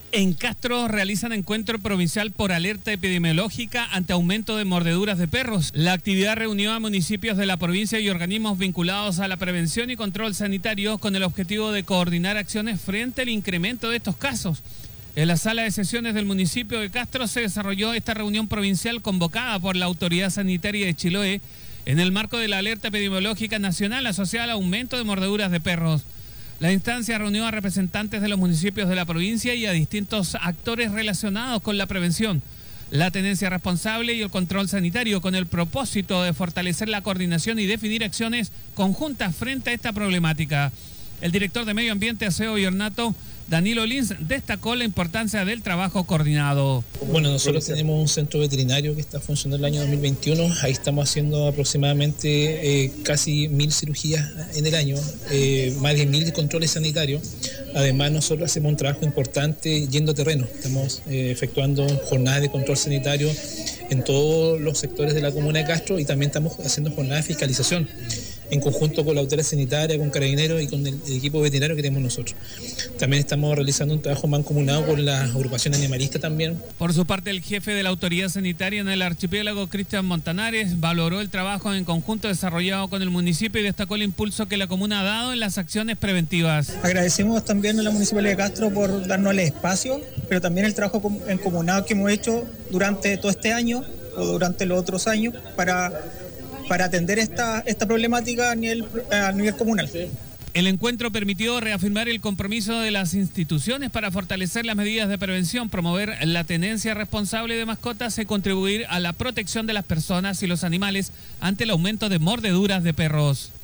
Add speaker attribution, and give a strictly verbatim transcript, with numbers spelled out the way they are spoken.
Speaker 1: En Castro realizan encuentro provincial por alerta epidemiológica ante aumento de mordeduras de perros. La actividad reunió a municipios de la provincia y organismos vinculados a la prevención y control sanitario con el objetivo de coordinar acciones frente al incremento de estos casos. En la sala de sesiones del municipio de Castro se desarrolló esta reunión provincial convocada por la Autoridad Sanitaria de Chiloé en el marco de la alerta epidemiológica nacional asociada al aumento de mordeduras de perros. La instancia reunió a representantes de los municipios de la provincia y a distintos actores relacionados con la prevención, la tenencia responsable y el control sanitario, con el propósito de fortalecer la coordinación y definir acciones conjuntas frente a esta problemática. El director de Medio Ambiente, Aseo y Ornato, Danilo Lins, destacó la importancia del trabajo coordinado.
Speaker 2: Bueno, nosotros tenemos un centro veterinario que está funcionando el año dos mil veintiuno. Ahí estamos haciendo aproximadamente eh, casi mil cirugías en el año, eh, más de mil controles sanitarios. Además, nosotros hacemos un trabajo importante yendo a terreno. Estamos eh, efectuando jornadas de control sanitario en todos los sectores de la comuna de Castro y también estamos haciendo jornadas de fiscalización en conjunto con la autoridad sanitaria, con Carabineros y con el, el equipo veterinario que tenemos nosotros. También estamos realizando un trabajo mancomunado con la agrupación animalista también.
Speaker 1: Por su parte, el jefe de la autoridad sanitaria en el archipiélago, Cristian Montanares, valoró el trabajo en conjunto desarrollado con el municipio y destacó el impulso que la comuna ha dado en las acciones preventivas.
Speaker 3: Agradecemos también a la Municipalidad de Castro por darnos el espacio, pero también el trabajo encomunado que hemos hecho durante todo este año o durante los otros años para... para atender esta, esta problemática a nivel, a nivel comunal.
Speaker 1: El encuentro permitió reafirmar el compromiso de las instituciones para fortalecer las medidas de prevención, promover la tenencia responsable de mascotas y contribuir a la protección de las personas y los animales ante el aumento de mordeduras de perros.